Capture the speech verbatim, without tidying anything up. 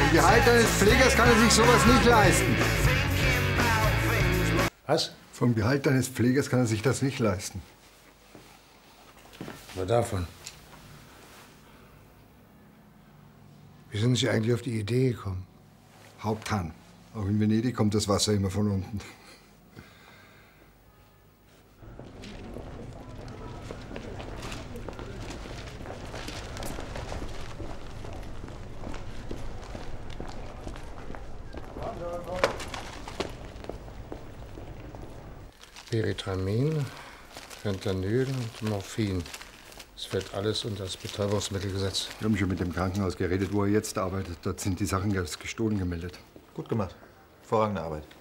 Vom Gehalt eines Pflegers kann er sich sowas nicht leisten. Was? Vom Gehalt eines Pflegers kann er sich das nicht leisten. Nur davon. Wie sind Sie eigentlich auf die Idee gekommen? Haupthahn. Auch in Venedig kommt das Wasser immer von unten. Erythramin, Fentanyl und Morphin. Es fällt alles unter das Betäubungsmittelgesetz. Wir haben schon mit dem Krankenhaus geredet, wo er jetzt arbeitet. Dort sind die Sachen als gestohlen gemeldet. Gut gemacht. Hervorragende Arbeit.